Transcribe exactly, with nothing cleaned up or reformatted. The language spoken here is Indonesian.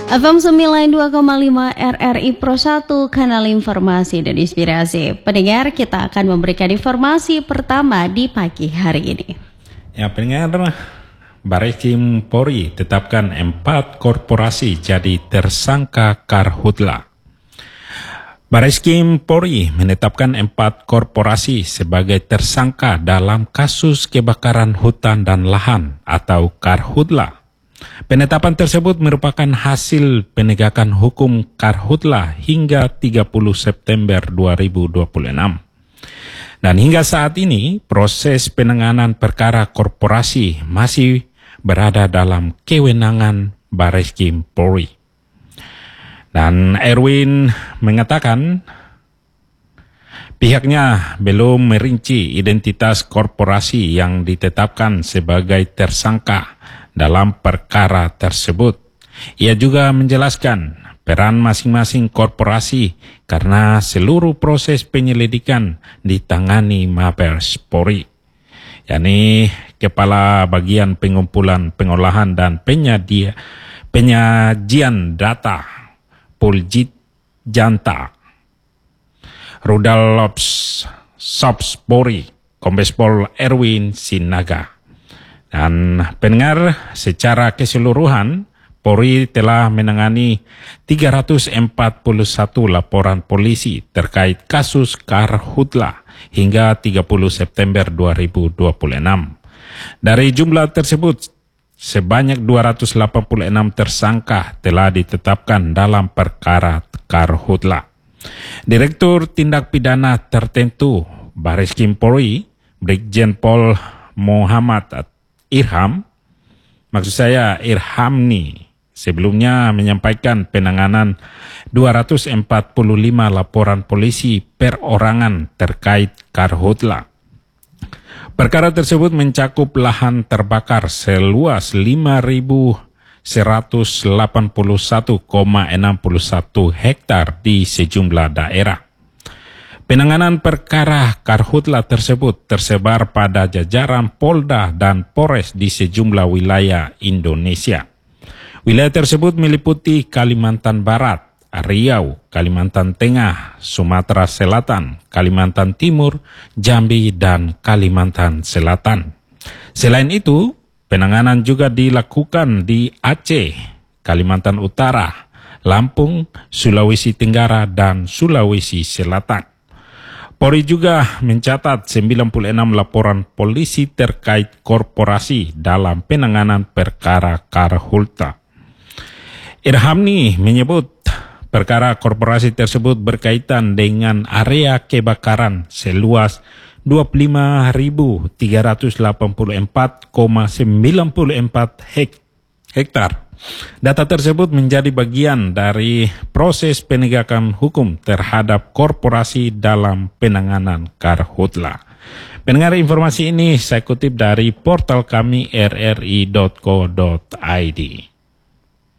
F M sembilan puluh dua koma lima R R I Pro satu, kanal informasi dan inspirasi. Pendengar, kita akan memberikan informasi pertama di pagi hari ini. Ya, pendengar, Bareskrim Polri tetapkan empat korporasi jadi tersangka karhutla. Bareskrim Polri menetapkan empat korporasi sebagai tersangka dalam kasus kebakaran hutan dan lahan atau karhutla. Penetapan tersebut merupakan hasil penegakan hukum karhutla hingga tiga puluh September dua ribu dua puluh enam. Dan hingga saat ini proses penanganan perkara korporasi masih berada dalam kewenangan Bareskrim Polri. Dan Erwin mengatakan pihaknya belum merinci identitas korporasi yang ditetapkan sebagai tersangka dalam perkara tersebut. Ia juga menjelaskan peran masing-masing korporasi karena seluruh proses penyelidikan ditangani Mabes Polri, yakni Kepala Bagian Pengumpulan, Pengolahan dan Penyadia, Penyajian Data Puljit Janta, Rudal Lops Sops Polri, Kombes Pol Erwin Sinaga. Dan pendengar, secara keseluruhan Polri telah menangani tiga ratus empat puluh satu laporan polisi terkait kasus karhutla hingga tiga puluh September dua ribu dua puluh enam. Dari jumlah tersebut, sebanyak dua ratus delapan puluh enam tersangka telah ditetapkan dalam perkara karhutla. Direktur Tindak Pidana Tertentu Bareskrim Polri, Brigjen Pol Muhammad Irham, maksud saya Irhamni, sebelumnya menyampaikan penanganan dua ratus empat puluh lima laporan polisi perorangan terkait karhutla. Perkara tersebut mencakup lahan terbakar seluas lima ribu seratus delapan puluh satu koma enam satu hektar di sejumlah daerah. Penanganan perkara karhutla tersebut tersebar pada jajaran Polda dan Polres di sejumlah wilayah Indonesia. Wilayah tersebut meliputi Kalimantan Barat, Riau, Kalimantan Tengah, Sumatera Selatan, Kalimantan Timur, Jambi, dan Kalimantan Selatan. Selain itu, penanganan juga dilakukan di Aceh, Kalimantan Utara, Lampung, Sulawesi Tenggara, dan Sulawesi Selatan. Polri juga mencatat sembilan puluh enam laporan polisi terkait korporasi dalam penanganan perkara karhutla. Irhamni menyebut perkara korporasi tersebut berkaitan dengan area kebakaran seluas dua puluh lima ribu tiga ratus delapan puluh empat koma sembilan empat hektar. Data tersebut menjadi bagian dari proses penegakan hukum terhadap korporasi dalam penanganan karhutla. Pendengar, informasi ini saya kutip dari portal kami r r i dot co dot i d.